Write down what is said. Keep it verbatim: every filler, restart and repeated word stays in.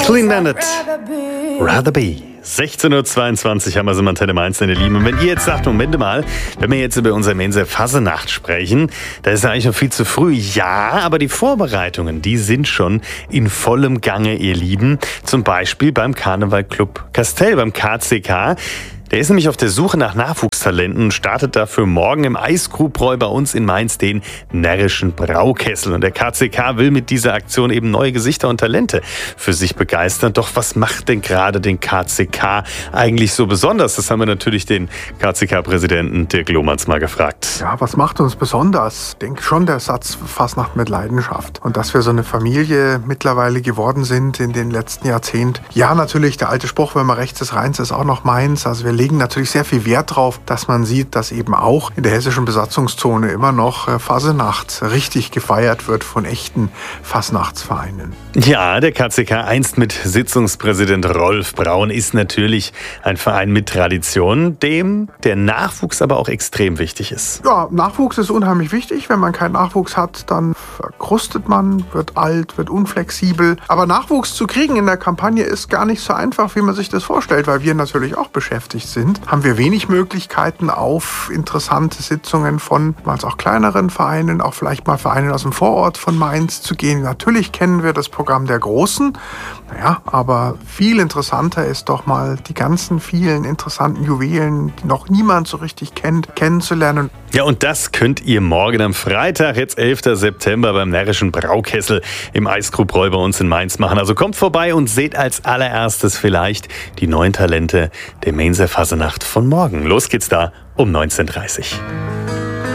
Clean Bandit, Rather Be. sechzehn Uhr zweiundzwanzig haben wir so Antenne Mainz, meine Lieben. Und wenn ihr jetzt sagt, Moment mal, wenn wir jetzt über unser Mainzer Fassenacht sprechen, da ist ja eigentlich noch viel zu früh. Ja, aber die Vorbereitungen, die sind schon in vollem Gange, ihr Lieben. Zum Beispiel beim Karnevalclub Kastel, beim K C K. Der ist nämlich auf der Suche nach Nachwuchstalenten und startet dafür morgen im Eiskrubräu bei uns in Mainz den närrischen Braukessel. Und der K C K will mit dieser Aktion eben neue Gesichter und Talente für sich begeistern. Doch was macht denn gerade den K C K eigentlich so besonders? Das haben wir natürlich den K C K-Präsidenten Dirk Lohmanns mal gefragt. Ja, was macht uns besonders? Ich denke schon der Satz Fasnacht mit Leidenschaft. Und dass wir so eine Familie mittlerweile geworden sind in den letzten Jahrzehnten. Ja, natürlich der alte Spruch, wenn man rechts ist, Rheins ist auch noch Mainz. Also wir legen natürlich sehr viel Wert darauf, dass man sieht, dass eben auch in der hessischen Besatzungszone immer noch Fasnacht richtig gefeiert wird von echten Fasnachtsvereinen. Ja, der K C K, einst mit Sitzungspräsident Rolf Braun, ist natürlich ein Verein mit Tradition, dem der Nachwuchs aber auch extrem wichtig ist. Ja, Nachwuchs ist unheimlich wichtig. Wenn man keinen Nachwuchs hat, dann verkrustet man, wird alt, wird unflexibel. Aber Nachwuchs zu kriegen in der Kampagne ist gar nicht so einfach, wie man sich das vorstellt, weil wir natürlich auch beschäftigt sind. Haben wir wenig Möglichkeiten auf interessante Sitzungen von mal auch kleineren Vereinen, auch vielleicht mal Vereinen aus dem Vorort von Mainz zu gehen. Natürlich kennen wir das Programm der Großen, naja, aber viel interessanter ist doch mal die ganzen vielen interessanten Juwelen, die noch niemand so richtig kennt, kennenzulernen. Ja, und das könnt ihr morgen am Freitag, jetzt elften September, beim närrischen Braukessel im Eiskrubräu bei uns in Mainz machen. Also kommt vorbei und seht als allererstes vielleicht die neuen Talente der Mainzer Fassenacht von morgen. Los geht's da um neunzehn Uhr dreißig.